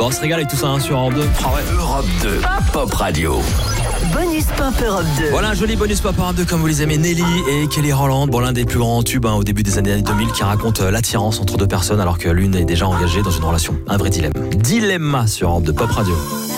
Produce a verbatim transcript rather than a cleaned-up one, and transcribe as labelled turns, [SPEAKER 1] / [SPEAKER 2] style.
[SPEAKER 1] Bon, on se régale avec tout ça hein, sur Europe deux. Ah ouais.
[SPEAKER 2] Europe deux, Pop Radio.
[SPEAKER 3] Bonus Pop Europe deux.
[SPEAKER 1] Voilà un joli bonus Pop Europe deux comme vous les aimez. Nelly et Kelly Rowland, bon, l'un des plus grands tubes hein, au début des années deux mille qui raconte euh, l'attirance entre deux personnes alors que l'une est déjà engagée dans une relation. Un vrai dilemme. Dilemma sur Europe deux Pop Radio.